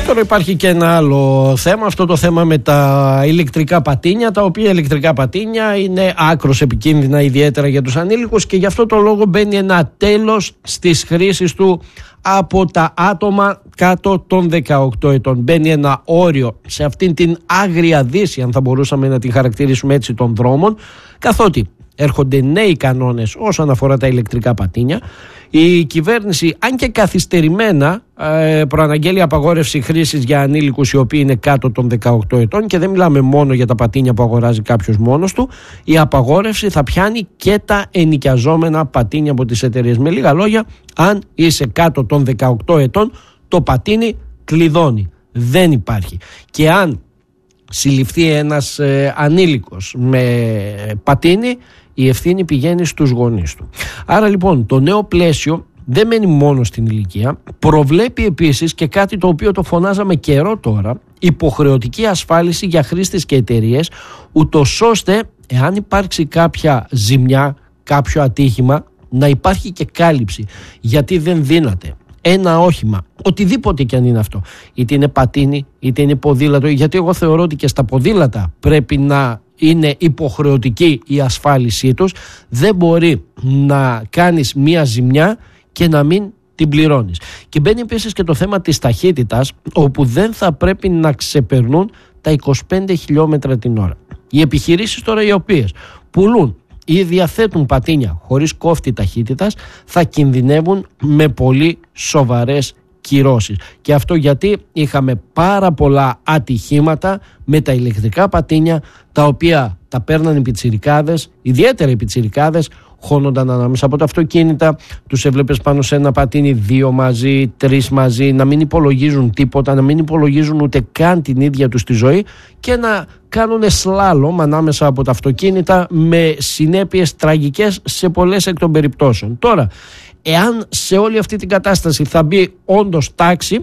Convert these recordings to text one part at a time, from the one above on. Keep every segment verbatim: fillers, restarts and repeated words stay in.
Τώρα υπάρχει και ένα άλλο θέμα, αυτό το θέμα με τα ηλεκτρικά πατίνια, τα οποία ηλεκτρικά πατίνια είναι άκρως επικίνδυνα, ιδιαίτερα για τους ανήλικους, και γι' αυτό το λόγο μπαίνει ένα τέλος στις χρήσεις του από τα άτομα κάτω των δεκαοκτώ ετών. Μπαίνει ένα όριο σε αυτήν την άγρια δύση, αν θα μπορούσαμε να την χαρακτηρίσουμε έτσι, των δρόμων, καθότι έρχονται νέοι κανόνες όσον αφορά τα ηλεκτρικά πατίνια. Η κυβέρνηση, αν και καθυστερημένα, ε, προαναγγέλει απαγόρευση χρήσης για ανήλικους οι οποίοι είναι κάτω των δεκαοκτώ ετών, και δεν μιλάμε μόνο για τα πατίνια που αγοράζει κάποιος μόνος του. Η απαγόρευση θα πιάνει και τα ενοικιαζόμενα πατίνια από τις εταιρείες. Με λίγα λόγια, αν είσαι κάτω των δεκαοκτώ ετών, το πατίνι κλειδώνει. Δεν υπάρχει. Και αν συλληφθεί ένας ε, ανήλικος με πατίνι, η ευθύνη πηγαίνει στους γονείς του. Άρα λοιπόν το νέο πλαίσιο δεν μένει μόνο στην ηλικία, προβλέπει επίσης και κάτι το οποίο το φωνάζαμε καιρό τώρα, υποχρεωτική ασφάλιση για χρήστες και εταιρείες, ούτως ώστε εάν υπάρξει κάποια ζημιά, κάποιο ατύχημα, να υπάρχει και κάλυψη. Γιατί δεν δύναται ένα όχημα, οτιδήποτε και αν είναι αυτό, είτε είναι πατίνι είτε είναι ποδήλατο, γιατί εγώ θεωρώ ότι και στα ποδήλατα πρέπει να είναι υποχρεωτική η ασφάλισή τους. Δεν μπορεί να κάνεις μία ζημιά και να μην την πληρώνεις. Και μπαίνει επίσης και το θέμα της ταχύτητας, όπου δεν θα πρέπει να ξεπερνούν τα είκοσι πέντε χιλιόμετρα την ώρα. Οι επιχειρήσεις τώρα οι οποίες πουλούν ή διαθέτουν πατίνια χωρίς κόφτη ταχύτητας θα κινδυνεύουν με πολύ σοβαρές κυρώσεις. Και αυτό γιατί είχαμε πάρα πολλά ατυχήματα με τα ηλεκτρικά πατίνια, τα οποία τα παίρναν οι πιτσιρικάδες, ιδιαίτερα οι πιτσιρικάδες, χώνονταν ανάμεσα από τα αυτοκίνητα, τους έβλεπες πάνω σε ένα πατίνι δύο μαζί, τρεις μαζί, να μην υπολογίζουν τίποτα, να μην υπολογίζουν ούτε καν την ίδια τους τη ζωή και να κάνουν σλάλομ ανάμεσα από τα αυτοκίνητα με συνέπειες τραγικές σε πολλές εκ των περιπτώσεων. Τώρα, εάν σε όλη αυτή την κατάσταση θα μπει όντως τάξη,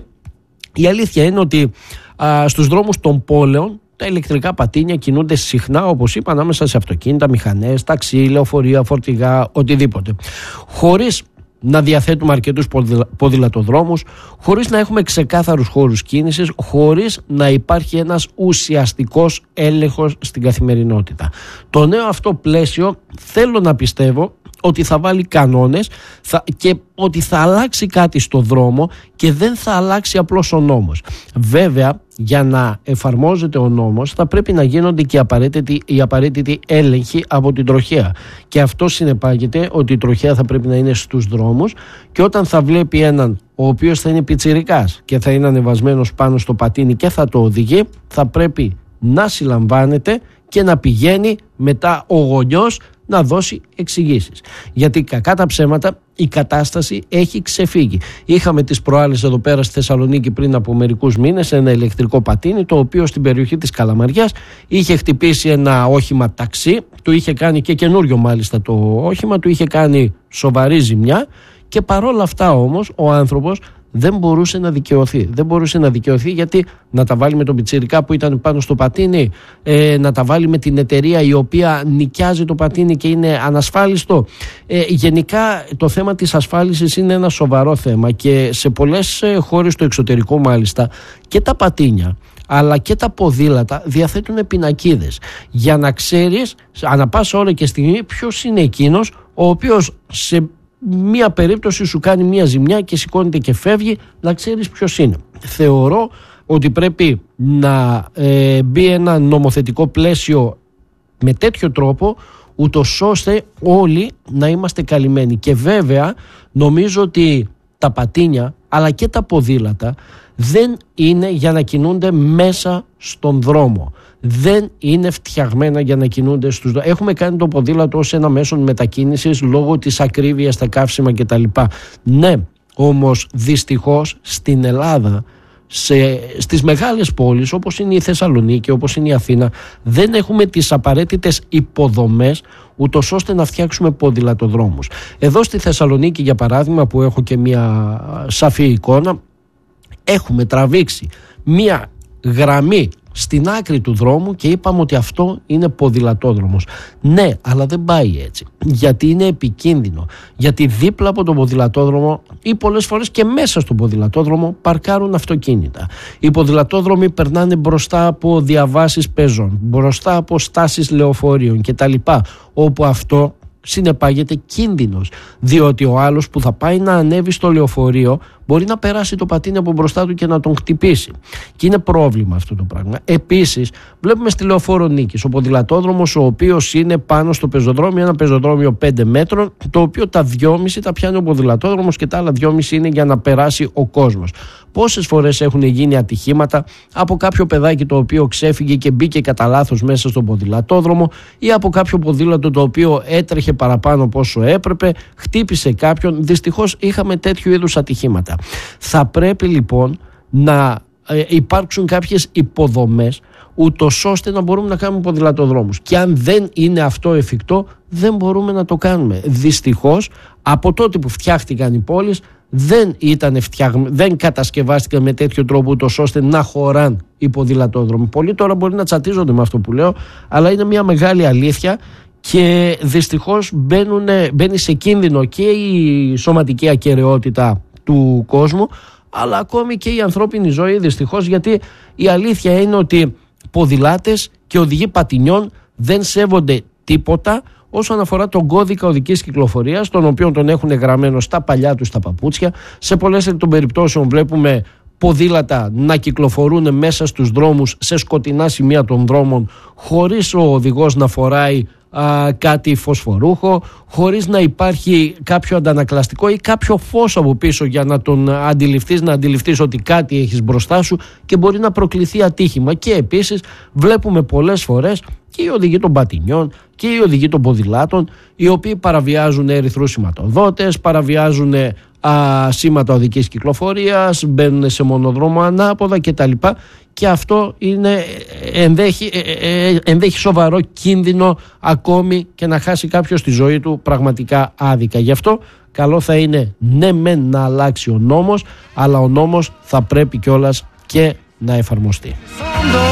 η αλήθεια είναι ότι α, στους δρόμους των πόλεων τα ηλεκτρικά πατίνια κινούνται συχνά, όπως είπα, ανάμεσα σε αυτοκίνητα, μηχανές, ταξί, λεωφορεία, φορτηγά, οτιδήποτε. Χωρίς να διαθέτουμε αρκετούς ποδηλατοδρόμους, χωρίς να έχουμε ξεκάθαρους χώρους κίνησης, χωρίς να υπάρχει ένας ουσιαστικός έλεγχος στην καθημερινότητα. Το νέο αυτό πλαίσιο θέλω να πιστεύω ότι θα βάλει κανόνες θα, και ότι θα αλλάξει κάτι στο δρόμο και δεν θα αλλάξει απλώς ο νόμος. Βέβαια, για να εφαρμόζεται ο νόμος θα πρέπει να γίνονται και οι απαραίτητοι, οι απαραίτητοι έλεγχοι από την τροχέα. Και αυτό συνεπάγεται ότι η τροχέα θα πρέπει να είναι στους δρόμους, και όταν θα βλέπει έναν ο οποίος θα είναι πιτσιρικάς και θα είναι ανεβασμένος πάνω στο πατίνι και θα το οδηγεί, θα πρέπει να συλλαμβάνεται και να πηγαίνει μετά ο γονιός να δώσει εξηγήσεις. Γιατί κακά τα ψέματα η κατάσταση έχει ξεφύγει. Είχαμε τις προάλλες εδώ πέρα στη Θεσσαλονίκη πριν από μερικούς μήνες ένα ηλεκτρικό πατίνι, το οποίο στην περιοχή της Καλαμαριάς είχε χτυπήσει ένα όχημα ταξί, του είχε κάνει και καινούριο μάλιστα το όχημα, του είχε κάνει σοβαρή ζημιά, και παρόλα αυτά όμως ο άνθρωπος δεν μπορούσε να δικαιωθεί. Δεν μπορούσε να δικαιωθεί γιατί να τα βάλει με τον πιτσιρικά που ήταν πάνω στο πατίνι, ε, να τα βάλει με την εταιρεία η οποία νοικιάζει το πατίνι και είναι ανασφάλιστο. Ε, γενικά το θέμα της ασφάλισης είναι ένα σοβαρό θέμα, και σε πολλές χώρες του εξωτερικού μάλιστα και τα πατίνια αλλά και τα ποδήλατα διαθέτουν πινακίδες για να ξέρεις ανά πάσα ώρα και στιγμή ποιος είναι εκείνος ο οποίος σε μία περίπτωση σου κάνει μία ζημιά και σηκώνεται και φεύγει, να ξέρεις ποιος είναι. Θεωρώ ότι πρέπει να ε, μπει ένα νομοθετικό πλαίσιο με τέτοιο τρόπο, ούτως ώστε όλοι να είμαστε καλυμμένοι. Και βέβαια νομίζω ότι τα πατίνια αλλά και τα ποδήλατα δεν είναι για να κινούνται μέσα στον δρόμο. Δεν είναι φτιαγμένα για να κινούνται στους δρόμους. Έχουμε κάνει το ποδήλατο ως ένα μέσο μετακίνησης λόγω της ακρίβειας στα καύσιμα κτλ. Ναι, όμως δυστυχώς στην Ελλάδα, σε, στις μεγάλες πόλεις όπως είναι η Θεσσαλονίκη, όπως είναι η Αθήνα, δεν έχουμε τις απαραίτητες υποδομές ούτως ώστε να φτιάξουμε ποδηλατοδρόμους. Εδώ στη Θεσσαλονίκη, για παράδειγμα, που έχω και μια σαφή εικόνα, έχουμε τραβήξει μια γραμμή στην άκρη του δρόμου και είπαμε ότι αυτό είναι ποδηλατόδρομος. Ναι, αλλά δεν πάει έτσι, γιατί είναι επικίνδυνο, γιατί δίπλα από τον ποδηλατόδρομο ή πολλές φορές και μέσα στον ποδηλατόδρομο παρκάρουν αυτοκίνητα. Οι ποδηλατόδρομοι περνάνε μπροστά από διαβάσεις πεζών, μπροστά από στάσεις λεωφορείων κτλ, όπου αυτό συνεπάγεται κίνδυνος, διότι ο άλλος που θα πάει να ανέβει στο λεωφορείο μπορεί να περάσει το πατίνι από μπροστά του και να τον χτυπήσει, και είναι πρόβλημα αυτό το πράγμα. Επίσης βλέπουμε στη Λεωφόρο Νίκης ο ποδηλατόδρομος, ο οποίος είναι πάνω στο πεζοδρόμιο, ένα πεζοδρόμιο πέντε μέτρων, το οποίο τα δυόμιση τα πιάνει ο ποδηλατόδρομος και τα άλλα δυόμιση είναι για να περάσει ο κόσμος. Πόσες φορές έχουν γίνει ατυχήματα από κάποιο παιδάκι το οποίο ξέφυγε και μπήκε κατά λάθος μέσα στον ποδηλατόδρομο, ή από κάποιο ποδήλατο το οποίο έτρεχε παραπάνω από όσο έπρεπε, χτύπησε κάποιον. Δυστυχώς είχαμε τέτοιου είδους ατυχήματα. Θα πρέπει λοιπόν να ε, υπάρξουν κάποιες υποδομές, ούτως ώστε να μπορούμε να κάνουμε ποδηλατοδρόμους, και αν δεν είναι αυτό εφικτό δεν μπορούμε να το κάνουμε. Δυστυχώς από τότε που φτιάχτηκαν οι πόλεις δεν, ήταν φτιαγ... δεν κατασκευάστηκαν με τέτοιο τρόπο ούτως ώστε να χωράν οι ποδηλατόδρομοι. Πολλοί τώρα μπορεί να τσατίζονται με αυτό που λέω, αλλά είναι μια μεγάλη αλήθεια, και δυστυχώς μπαίνουν, μπαίνει σε κίνδυνο και η σωματική ακεραιότητα του κόσμου, αλλά ακόμη και η ανθρώπινη ζωή, δυστυχώς, γιατί η αλήθεια είναι ότι ποδηλάτες και οδηγοί πατινιών δεν σέβονται τίποτα όσον αφορά τον κώδικα οδικής κυκλοφορίας, τον οποίο τον έχουν γραμμένο στα παλιά τους τα παπούτσια. Σε πολλές των περιπτώσεων βλέπουμε ποδήλατα να κυκλοφορούν μέσα στους δρόμους, σε σκοτεινά σημεία των δρόμων, χωρίς ο οδηγός να φοράει α, κάτι φωσφορούχο, χωρίς να υπάρχει κάποιο αντανακλαστικό ή κάποιο φως από πίσω για να τον αντιληφθείς, να αντιληφθείς ότι κάτι έχεις μπροστά σου, και μπορεί να προκληθεί ατύχημα. Και επίσης βλέπουμε πολλές φορές και οι οδηγοί των πατινιών και οι οδηγοί των ποδηλάτων, οι οποίοι παραβιάζουν ερυθρούς σηματοδότες, παραβιάζουν α, σήματα οδικής κυκλοφορίας, μπαίνουν σε μονοδρόμο ανάποδα κτλ. Και αυτό είναι, ενδέχει, ενδέχει σοβαρό κίνδυνο ακόμη και να χάσει κάποιος τη ζωή του πραγματικά άδικα. Γι' αυτό καλό θα είναι ναι μεν να αλλάξει ο νόμος, αλλά ο νόμος θα πρέπει κιόλας και να εφαρμοστεί.